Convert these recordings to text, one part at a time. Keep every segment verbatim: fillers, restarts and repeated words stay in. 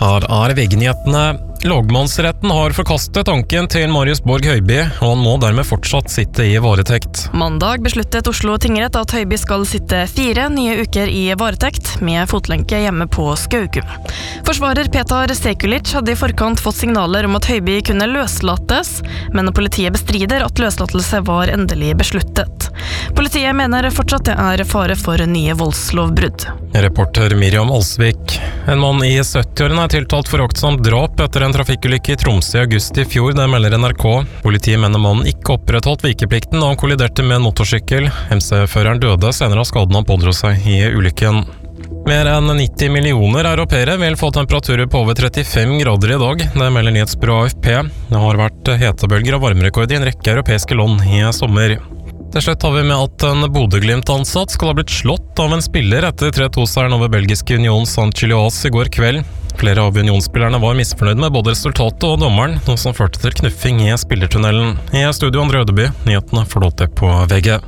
Her er V G-nyhetene. Lagmannsretten har forkastet tanken til Marius Borg Høiby, og han må dermed fortsatt sitte i varetekt. Mandag besluttet Oslo tingrett at Høiby skal sitte fire nye uker i varetekt, med fotlenke hjemme på Skaugum. Forsvarer Petar Sekulic hadde i forkant fått signaler om at Høiby kunne løslates, men politiet bestrider at løslatelse var endelig besluttet. Politiet mener fortsatt det er fare for nye voldslovbrudd. Reporter Miriam Alsvik. En mann i sytti-årene er tiltalt for aktsomt drap etter en trafikkulykke i Tromsø i august i fjor, det melder N R K. Politiet mener mannen ikke opprettholdt vikeplikten da han kolliderte med en motorsykkel. M C-føreren døde senere av skaden han pådro seg i ulykken. Mer enn nitti millioner europeere vil få temperaturer på over trettifem grader i dag, det melder nyhetsbyrået A F P. Det har vært hetebølger av varmerekord i en rekke europeiske land i sommer. Til slutt har vi med at en Bodø-Glimt-ansatt skal ha blitt slått av en spiller etter tre to-seieren over belgiske Union Saint-Gilloise i går kveld. Flere av Union-spillerne var misfornøyd med både resultatet og dommeren, noe som førte til knuffing i spillertunnelen. I studio Andre Ødeby, nyhetene får du til på V G.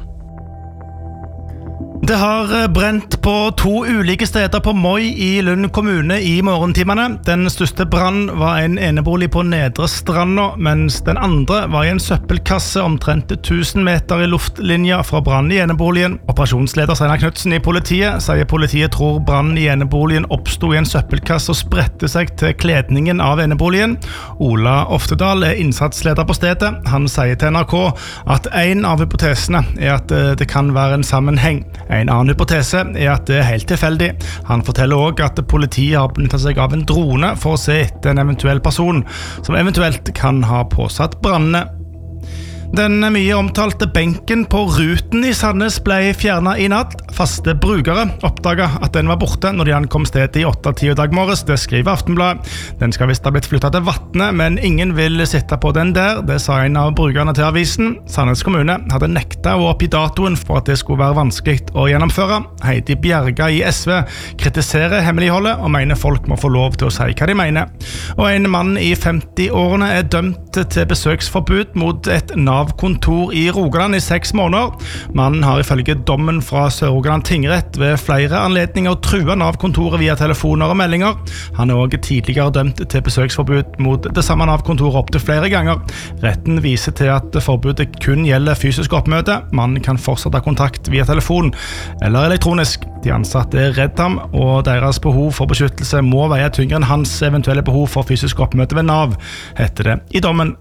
Det har brent på to ulike steder på Moi i Lund kommune i morgentimene. Den største brann var en enebolig på Nedre Stranda, mens den andre var i en søppelkasse omtrent tusen meter i luftlinja fra brann i eneboligen. Operasjonsleder Steinar Knudsen i politiet sier politiet tror brann i eneboligen oppstod i en søppelkasse og spredte seg til kledningen av eneboligen. Ola Oftedal er innsatsleder på stedet. Han sier til N R K at en av hypotesene er at det kan være en sammenheng. En annen hypotese er at det er helt tilfeldig. Han forteller også at politiet har benyttet seg av en drone for å se etter en eventuell person som eventuelt kan ha påsatt brannene. Den mye omtalte benken på Ruten i Sandnes ble fjernet i natt. Faste brukere oppdaget at den var borte når de ankom stedet i åtte-ti dag morges, det skriver Aftenbladet. Den skal visst ha blitt flyttet til Vatne, men ingen vil sitte på den der, det sa en av brukerne til avisen. Sandnes kommune hadde nektet å oppgi datoen for at det skulle være vanskelig å gjennomføre. Heidi Bjerga i S V kritiserer hemmeligholdet og mener folk må få lov til å si hva de mener. Og en mann i femti-årene er dømt til besøksforbud mot et Nav-kontor i Rogaland i seks måneder. Mannen har ifølge dommen fra Sør-Rogaland tingrett ved flere anledninger truet Nav-kontoret via telefoner og meldinger. Han er også tidligere dømt til besøksforbud mot det samme Nav-kontoret opp til flere ganger. Retten viser til at forbudet kun gjelder fysisk oppmøte. Mannen kan fortsatt ha kontakt via telefon eller elektronisk. De ansatte er redd ham, og deres behov for beskyttelse må veie tyngre enn hans eventuelle behov for fysisk oppmøte ved Nav, heter det i dommen.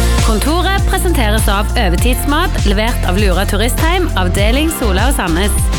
Kontoret presenteres av Øvetidsmat, levert av Lura Turistheim, avdeling Sola og Sandnes.